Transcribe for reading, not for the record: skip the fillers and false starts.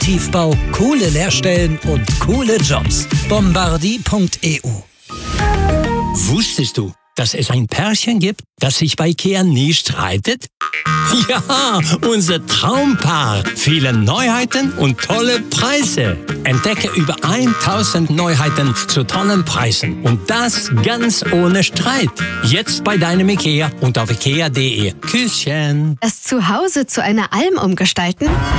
Tiefbau, coole Lehrstellen und coole Jobs. Bombardier.eu. Wusstest du, dass es ein Pärchen gibt, das sich bei IKEA nie streitet? Ja, unser Traumpaar. Viele Neuheiten und tolle Preise. Entdecke über 1000 Neuheiten zu tollen Preisen. Und das ganz ohne Streit. Jetzt bei deinem IKEA und auf ikea.de. Küsschen. Das Zuhause zu einer Alm umgestalten?